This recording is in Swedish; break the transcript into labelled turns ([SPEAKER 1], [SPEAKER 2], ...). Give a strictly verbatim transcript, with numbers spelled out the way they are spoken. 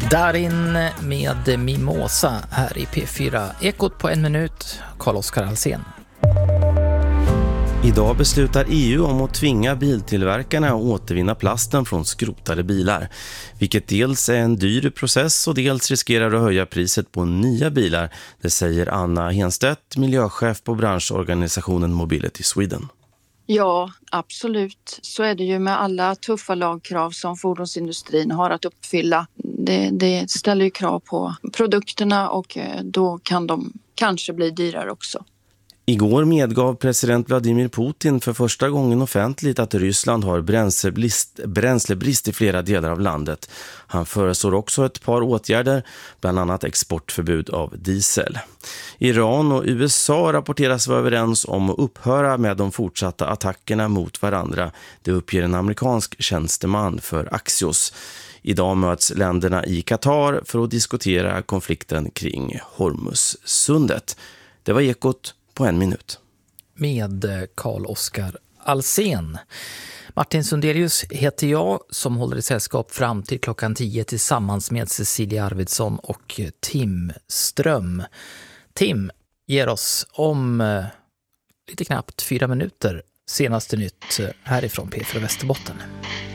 [SPEAKER 1] Darin med Mimosa här i P fyra. Ekot på en minut, Carl-Oskar Alsen.
[SPEAKER 2] Idag beslutar E U om att tvinga biltillverkarna att återvinna plasten från skrotade bilar. Vilket dels är en dyr process och dels riskerar att höja priset på nya bilar. Det säger Anna Henstedt, miljöchef på branschorganisationen Mobility Sweden.
[SPEAKER 3] Ja, absolut. Så är det ju med alla tuffa lagkrav som fordonsindustrin har att uppfylla. Det, det ställer ju krav på produkterna och då kan de kanske bli dyrare också.
[SPEAKER 2] Igår medgav president Vladimir Putin för första gången offentligt att Ryssland har bränslebrist, bränslebrist i flera delar av landet. Han föreslår också ett par åtgärder, bland annat exportförbud av diesel. Iran och U S A rapporteras vara överens om att upphöra med de fortsatta attackerna mot varandra. Det uppger en amerikansk tjänsteman för Axios. Idag möts länderna i Qatar för att diskutera konflikten kring Hormuzsundet. Det var Ekot på en minut.
[SPEAKER 1] Med Carl-Oskar Alsen. Martin Sundelius heter jag som håller i sällskap fram till klockan tio tillsammans med Cecilia Arvidsson och Tim Ström. Tim ger oss om eh, lite knappt fyra minuter senaste nytt härifrån P fyra Västerbotten.